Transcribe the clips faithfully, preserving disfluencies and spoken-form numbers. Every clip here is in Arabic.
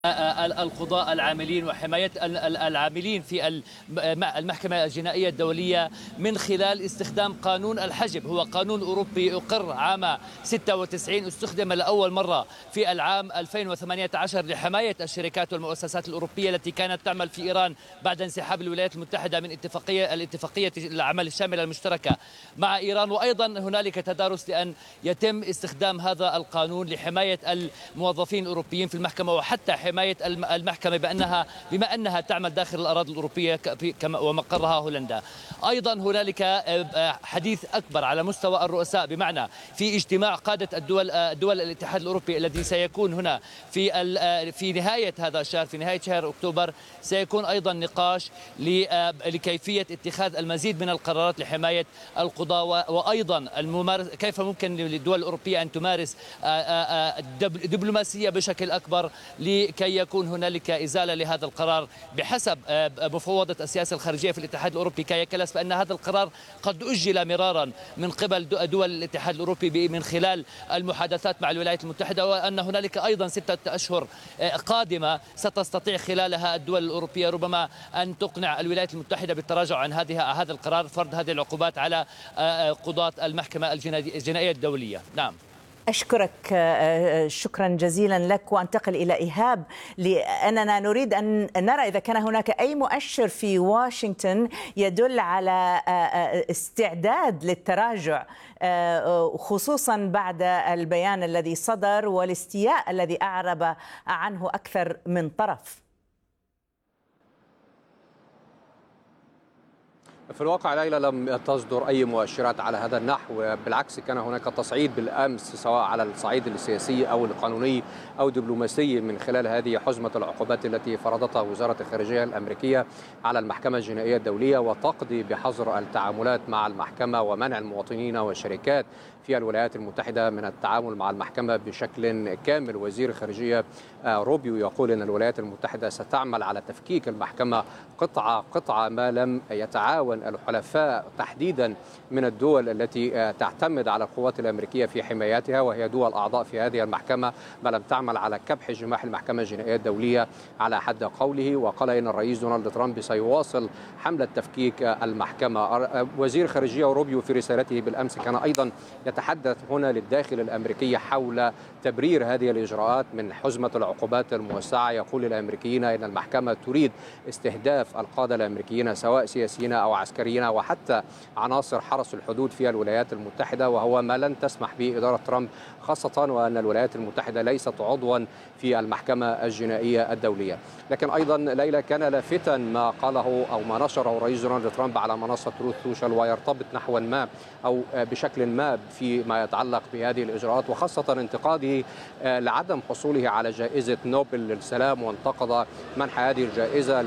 القضاء العاملين وحماية العاملين في المحكمة الجنائية الدولية من خلال استخدام قانون الحجب. هو قانون أوروبي أقر عام ستة وتسعين، استخدم لأول مرة في العام ألفين وثمانية عشر لحماية الشركات والمؤسسات الأوروبية التي كانت تعمل في إيران بعد انسحاب الولايات المتحدة من اتفاقية الاتفاقية العمل الشاملة المشتركة مع إيران. وأيضا هنالك تدارس لأن يتم استخدام هذا القانون لحماية الموظفين الأوروبيين في المحكمة، وحتى حماية المحكمة بأنها بما أنها تعمل داخل الأراضي الأوروبية ومقرها هولندا. أيضا هنالك حديث أكبر على مستوى الرؤساء، بمعنى في اجتماع قادة الدول دول الاتحاد الأوروبي الذي سيكون هنا في في نهاية هذا الشهر، في نهاية شهر أكتوبر، سيكون أيضا نقاش لكيفية اتخاذ المزيد من القرارات لحماية القضاة، وأيضا الممارسة كيف ممكن للدول الأوروبية أن تمارس دبلوماسية بشكل أكبر لكي يكون هنالك إزالة لهذا القرار. بحسب مفوضة السياسة الخارجية في الاتحاد الأوروبي كايا كلاس بأن هذا القرار قد أجل مرارا من قبل دول الاتحاد الأوروبي من خلال المحادثات مع الولايات المتحدة، وأن هنالك أيضا ستة أشهر قادمة ستستطيع خلالها الدول الأوروبية ربما أن تقنع الولايات المتحدة بالتراجع عن هذه هذا القرار، فرض هذه العقوبات على قضاة المحكمة الجنائية الدولية. نعم، أشكرك شكرا جزيلا لك، وأنتقل إلى إيهاب لأننا نريد أن نرى إذا كان هناك أي مؤشر في واشنطن يدل على استعداد للتراجع، خصوصا بعد البيان الذي صدر والاستياء الذي أعرب عنه أكثر من طرف. في الواقع ليلى لم تصدر أي مؤشرات على هذا النحو، بالعكس كان هناك تصعيد بالأمس سواء على الصعيد السياسي أو القانوني أو الدبلوماسي من خلال هذه حزمة العقوبات التي فرضتها وزارة الخارجية الأمريكية على المحكمة الجنائية الدولية، وتقضي بحظر التعاملات مع المحكمة ومنع المواطنين والشركات في الولايات المتحدة من التعامل مع المحكمة بشكل كامل. وزير الخارجية روبيو يقول أن الولايات المتحدة ستعمل على تفكيك المحكمة قطعة قطعة ما لم يتعاون الحلفاء تحديدا من الدول التي تعتمد على القوات الأمريكية في حمايتها، وهي دول أعضاء في هذه المحكمة، ما لم تعمل على كبح جماح المحكمة الجنائية الدولية على حد قوله. وقال إن الرئيس دونالد ترامب سيواصل حملة تفكيك المحكمة. وزير الخارجية روبيو في رسالته بالأمس كان أيضا يتحدث هنا للداخل الأمريكي حول تبرير هذه الإجراءات من حزمة العقوبات الموسعة. يقول للأمريكيين إن المحكمة تريد استهداف القادة الأمريكيين سواء سياسيين أو عسكريين أو حتى عناصر حرس الحدود في الولايات المتحدة، وهو ما لن تسمح به إدارة ترامب، خاصة وأن الولايات المتحدة ليست عضوا في المحكمة الجنائية الدولية. لكن أيضا ليلى كان لافتا ما قاله أو ما نشره الرئيس دونالد ترامب على منصة تروث سوشيال، ويرتبط نحوا ما أو بشكل ما فيما يتعلق بهذه الإجراءات، وخاصة انتقاده لعدم حصوله على جائزة نوبل للسلام، وانتقد منح هذه الجائزة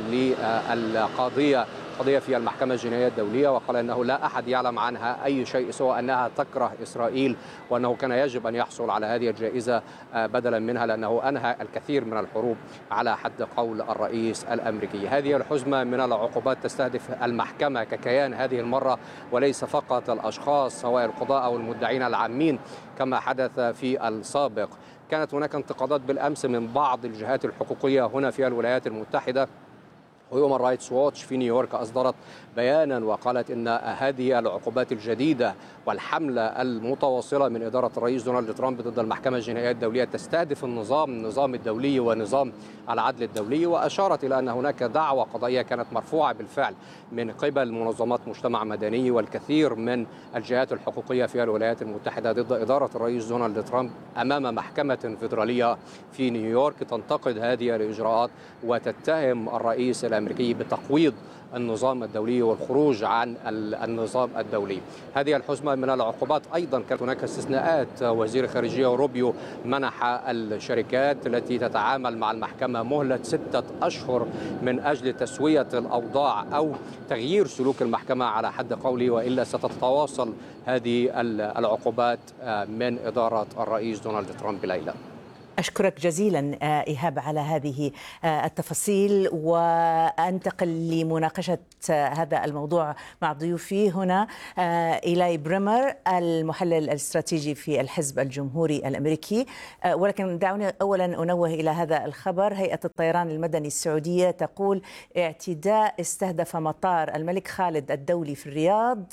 للقاضية قضية في المحكمة الجنائية الدولية، وقال أنه لا أحد يعلم عنها أي شيء سوى أنها تكره إسرائيل، وأنه كان يجب أن يحصل على هذه الجائزة بدلا منها لأنه أنهى الكثير من الحروب على حد قول الرئيس الأمريكي. هذه الحزمة من العقوبات تستهدف المحكمة ككيان هذه المرة، وليس فقط الأشخاص سواء القضاء أو المدعين العامين كما حدث في السابق. كانت هناك انتقادات بالأمس من بعض الجهات الحقوقية هنا في الولايات المتحدة، وهيومان رايتس ووتش في نيويورك أصدرت بيانا وقالت إن هذه العقوبات الجديدة والحملة المتواصلة من إدارة الرئيس دونالد ترامب ضد المحكمة الجنائية الدولية تستهدف النظام النظام الدولي ونظام العدل الدولي. وأشارت إلى أن هناك دعوة قضائية كانت مرفوعة بالفعل من قبل منظمات مجتمع مدني والكثير من الجهات الحقوقية في الولايات المتحدة ضد إدارة الرئيس دونالد ترامب أمام محكمة فيدرالية في نيويورك تنتقد هذه الإجراءات وتتهم الرئيس الأمريكي بتقويض النظام الدولي والخروج عن النظام الدولي. هذه الحزمة من العقوبات أيضا كانت هناك استثناءات. وزير الخارجية روبيو منح الشركات التي تتعامل مع المحكمة مهلة ستة أشهر من أجل تسوية الأوضاع أو تغيير سلوك المحكمة على حد قوله، وإلا ستتواصل هذه العقوبات من إدارة الرئيس دونالد ترامب. ليلى. أشكرك جزيلا إيهاب على هذه التفاصيل، وأنتقل لمناقشة هذا الموضوع مع ضيوفي هنا. إيلاي بريمر المحلل الاستراتيجي في الحزب الجمهوري الأمريكي. ولكن دعوني أولا أنوه إلى هذا الخبر. هيئة الطيران المدني السعودية تقول اعتداء استهدف مطار الملك خالد الدولي في الرياض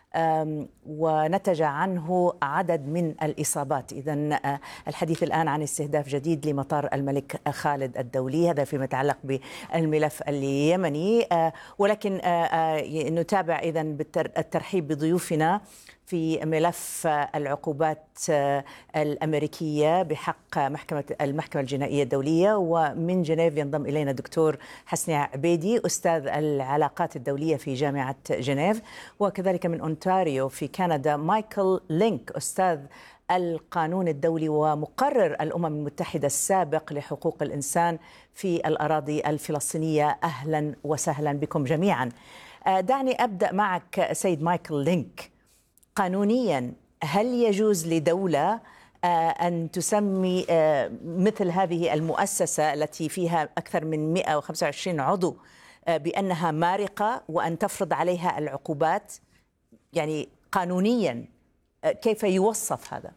ونتج عنه عدد من الإصابات. إذن الحديث الآن عن استهداف جديد لمطار الملك خالد الدولي، هذا فيما يتعلق بالملف اليمني. ولكن نتابع إذن بالترحيب بضيوفنا في ملف العقوبات الأمريكية بحق محكمة المحكمة الجنائية الدولية. ومن جنيف ينضم إلينا الدكتور حسني عبيدي أستاذ العلاقات الدولية في جامعة جنيف، وكذلك من أونتاريو في كندا مايكل لينك أستاذ القانون الدولي ومقرر الأمم المتحدة السابق لحقوق الإنسان في الأراضي الفلسطينية. أهلا وسهلا بكم جميعا. دعني أبدأ معك سيد مايكل لينك. قانونيا هل يجوز لدولة أن تسمي مثل هذه المؤسسة التي فيها أكثر من مئة وخمسة وعشرين عضو بأنها مارقة وأن تفرض عليها العقوبات؟ يعني قانونيا كيف يوصف هذا؟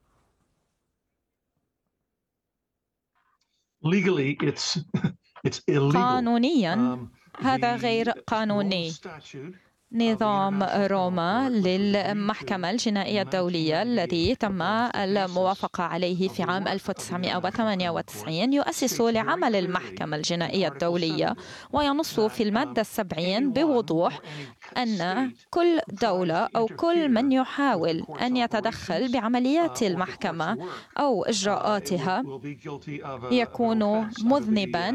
قانونيا هذا غير قانوني. نظام روما للمحكمة الجنائية الدولية الذي تم الموافقة عليه في عام ألف وتسعمئة وثمانية وتسعين يؤسس لعمل المحكمة الجنائية الدولية، وينص في المادة السبعين بوضوح أن كل دولة أو كل من يحاول أن يتدخل بعمليات المحكمة أو إجراءاتها يكون مذنبا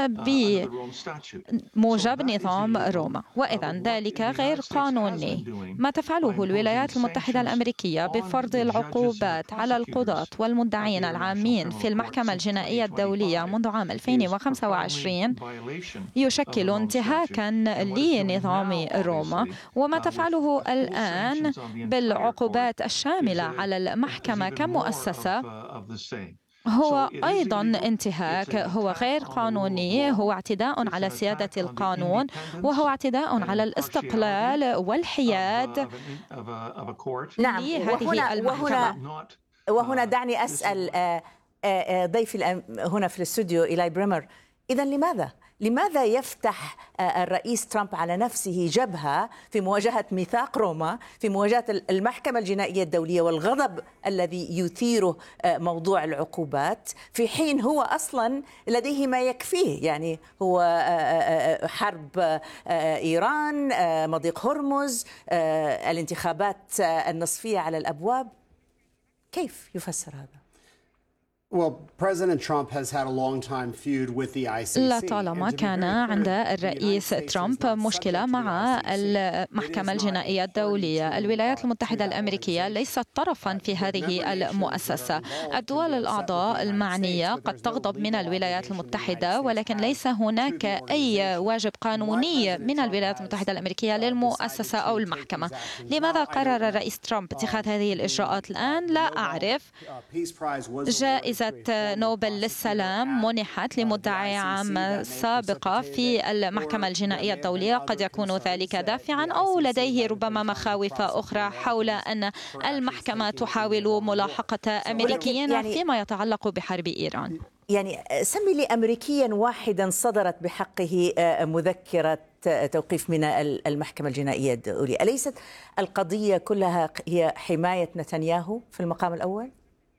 بموجب نظام روما، وإذا ذلك غير غير قانوني. ما تفعله الولايات المتحدة الأمريكية بفرض العقوبات على القضاة والمدعين العامين في المحكمة الجنائية الدولية منذ عام ألفين وخمسة وعشرين يشكل انتهاكا لنظام روما. وما تفعله الآن بالعقوبات الشاملة على المحكمة كمؤسسة هو أيضا انتهاك، هو غير قانوني، هو اعتداء على سيادة القانون، وهو اعتداء على الاستقلال والحياد نعم. وهنا, وهنا, وهنا دعني أسأل ضيفي هنا في الاستوديو إيلاي بريمر، إذن لماذا؟ لماذا يفتح الرئيس ترامب على نفسه جبهة في مواجهة ميثاق روما، في مواجهة المحكمة الجنائية الدولية والغضب الذي يثيره موضوع العقوبات، في حين هو أصلا لديه ما يكفيه؟ يعني هو حرب إيران، مضيق هرمز، الانتخابات النصفية على الأبواب. كيف يفسر هذا؟ لطالما كان عند الرئيس ترامب مشكلة مع المحكمة الجنائية الدولية. الولايات المتحدة الأمريكية ليست طرفا في هذه المؤسسة. الدول الأعضاء المعنية قد تغضب من الولايات المتحدة، ولكن ليس هناك أي واجب قانوني من الولايات المتحدة الأمريكية للمؤسسة أو المحكمة. لماذا قرر الرئيس ترامب اتخاذ هذه الإجراءات الآن؟ لا أعرف. جائزة نوبل للسلام منحت لمدعي عام سابقة في المحكمة الجنائية الدولية، قد يكون ذلك دافعا أو لديه ربما مخاوف أخرى حول أن المحكمة تحاول ملاحقة أمريكيين يعني فيما يتعلق بحرب إيران. يعني سمي لي أمريكيا واحدا صدرت بحقه مذكرة توقيف من المحكمة الجنائية الدولية. أليست القضية كلها هي حماية نتنياهو في المقام الأول؟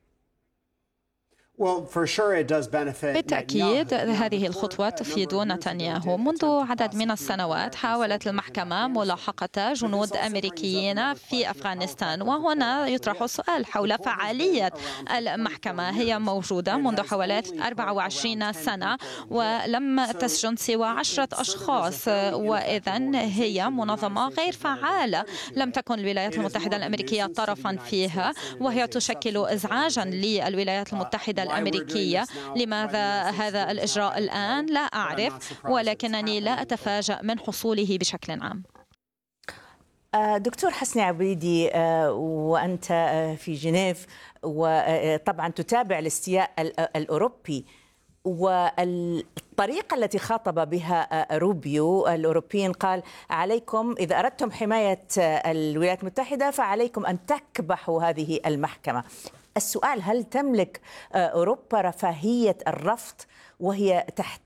بالتأكيد هذه الخطوة تفيد نتنياهو. منذ عدد من السنوات حاولت المحكمة ملاحقة جنود أمريكيين في أفغانستان، وهنا يطرح السؤال حول فعالية المحكمة. هي موجودة منذ حوالي أربع وعشرين سنة ولم تسجن سوى عشرة أشخاص، وإذن هي منظمة غير فعالة. لم تكن الولايات المتحدة الأمريكية طرفا فيها، وهي تشكل إزعاجا للولايات المتحدة الأمريكية. لماذا هذا الإجراء الآن؟ لا أعرف، ولكنني لا أتفاجأ من حصوله بشكل عام. دكتور حسني عبيدي، وأنت في جنيف وطبعا تتابع الاستياء الأوروبي والطريقة التي خاطب بها روبيو الأوروبيين، قال عليكم إذا أردتم حماية الولايات المتحدة فعليكم أن تكبحوا هذه المحكمة. السؤال: هل تملك أوروبا رفاهية الرفض وهي تحت